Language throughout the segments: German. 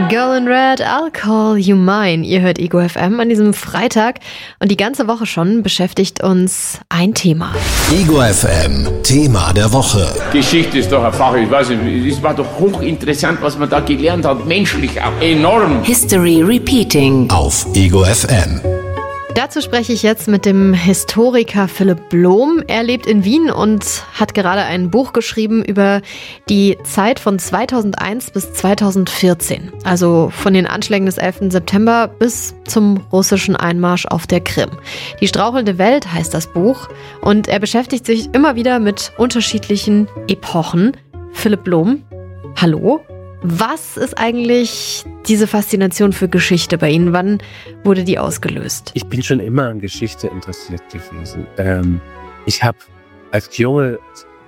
Girl in Red, I'll call you mine. Ihr hört Ego FM an diesem Freitag und die ganze Woche schon beschäftigt uns ein Thema. Ego FM, Thema der Woche. Geschichte ist doch ein Fach, ich weiß nicht, es war doch hochinteressant, was man da gelernt hat, menschlich auch enorm. History Repeating Auf Ego FM. Dazu spreche ich jetzt mit dem Historiker Philipp Blom. Er lebt in Wien und hat gerade ein Buch geschrieben über die Zeit von 2001 bis 2014. Also von den Anschlägen des 11. September bis zum russischen Einmarsch auf der Krim. Die strauchelnde Welt heißt das Buch und er beschäftigt sich immer wieder mit unterschiedlichen Epochen. Philipp Blom, hallo. Was ist eigentlich diese Faszination für Geschichte bei Ihnen? Wann wurde die ausgelöst? Ich bin schon immer an Geschichte interessiert gewesen. Ich habe als Junge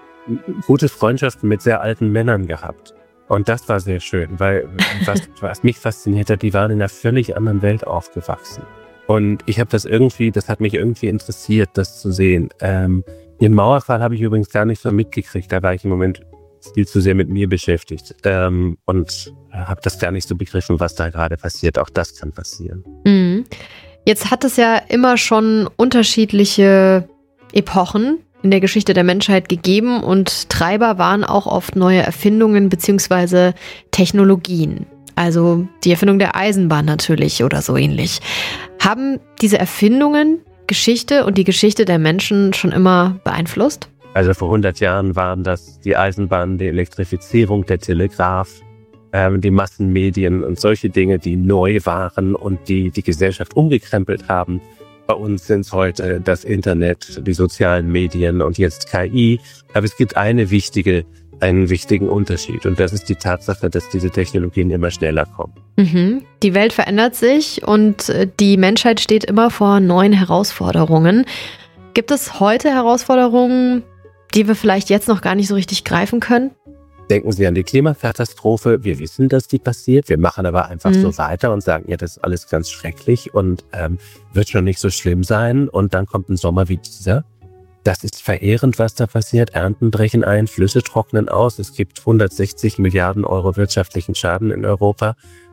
gute Freundschaften mit sehr alten Männern gehabt. Und das war sehr schön, weil was mich fasziniert hat, die waren in einer völlig anderen Welt aufgewachsen. Und ich habe das hat mich irgendwie interessiert, das zu sehen. Den Mauerfall habe ich übrigens gar nicht so mitgekriegt. Da war ich im Moment viel zu sehr mit mir beschäftigt und habe das gar nicht so begriffen, was da gerade passiert. Auch das kann passieren. Mhm. Jetzt hat es ja immer schon unterschiedliche Epochen in der Geschichte der Menschheit gegeben und Treiber waren auch oft neue Erfindungen bzw. Technologien. Also die Erfindung der Eisenbahn natürlich oder so ähnlich. Haben diese Erfindungen Geschichte und die Geschichte der Menschen schon immer beeinflusst? Also vor 100 Jahren waren das die Eisenbahn, die Elektrifizierung, der Telegraph, die Massenmedien und solche Dinge, die neu waren und die Gesellschaft umgekrempelt haben. Bei uns sind es heute das Internet, die sozialen Medien und jetzt KI. Aber es gibt einen wichtigen Unterschied und das ist die Tatsache, dass diese Technologien immer schneller kommen. Mhm. Die Welt verändert sich und die Menschheit steht immer vor neuen Herausforderungen. Gibt es heute Herausforderungen, die wir vielleicht jetzt noch gar nicht so richtig greifen können? Denken Sie an die Klimakatastrophe. Wir wissen, dass die passiert. Wir machen aber einfach so weiter und sagen, ja, das ist alles ganz schrecklich und wird schon nicht so schlimm sein. Und dann kommt ein Sommer wie dieser. Das ist verheerend, was da passiert. Ernten brechen ein, Flüsse trocknen aus. Es gibt 160 Milliarden Euro wirtschaftlichen Schaden in Europa.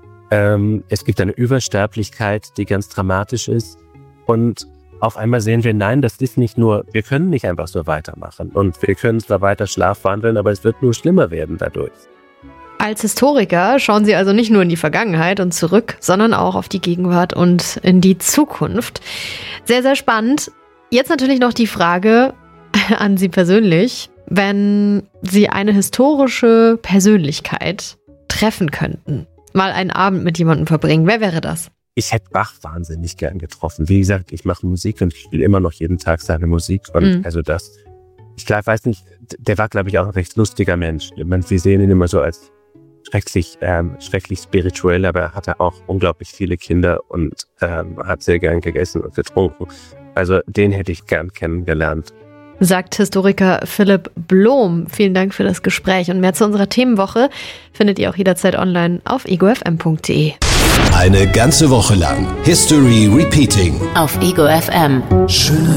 Es gibt eine Übersterblichkeit, die ganz dramatisch ist. Und auf einmal sehen wir, nein, das ist nicht nur, wir können nicht einfach so weitermachen. Und wir können zwar weiter schlafwandeln, aber es wird nur schlimmer werden dadurch. Als Historiker schauen Sie also nicht nur in die Vergangenheit und zurück, sondern auch auf die Gegenwart und in die Zukunft. Sehr, sehr spannend. Jetzt natürlich noch die Frage an Sie persönlich. Wenn Sie eine historische Persönlichkeit treffen könnten, mal einen Abend mit jemandem verbringen, wer wäre das? Ich hätte Bach wahnsinnig gern getroffen. Wie gesagt, ich mache Musik und ich spiele immer noch jeden Tag seine Musik. Und ich weiß nicht, der war, glaube ich, auch ein recht lustiger Mensch. Wir sehen ihn immer so als schrecklich spirituell, aber er hatte auch unglaublich viele Kinder und hat sehr gern gegessen und getrunken. Also den hätte ich gern kennengelernt. Sagt Historiker Philipp Blom. Vielen Dank für das Gespräch. Und mehr zu unserer Themenwoche findet ihr auch jederzeit online auf egofm.de. Eine ganze Woche lang History Repeating auf Ego FM. Schöne